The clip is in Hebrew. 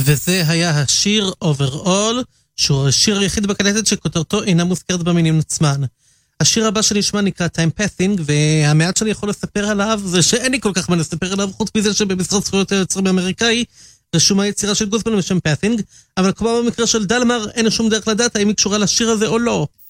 וזה היה השיר Overall, שהוא השיר היחיד בקלטת שכותרתו אינה מוזכרת במילים עצמן. השיר הבא שנשמע נקרא Time Passing, והמעט שאני יכול לספר עליו זה שאין לי כל כך מה לספר עליו, חוץ מזה שבמשרד זכויות היוצרים האמריקאי רשומה יצירה של גוסמן בשם Passing, אבל כמו במקרה של דלמר אין שום דרך לדעת האם היא קשורה לשיר הזה או לא.